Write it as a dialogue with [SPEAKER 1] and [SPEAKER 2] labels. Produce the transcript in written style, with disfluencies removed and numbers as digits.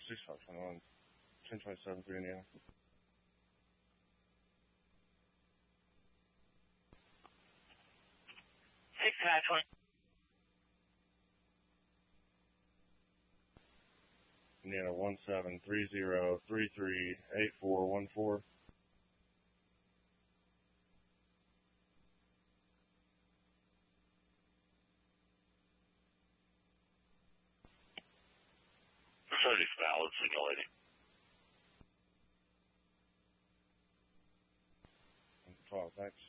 [SPEAKER 1] 6521, 1027 through Indiana.
[SPEAKER 2] 6520.
[SPEAKER 1] Indiana 1730338414.
[SPEAKER 2] Facility's valid, signal lady.
[SPEAKER 1] 12, thanks.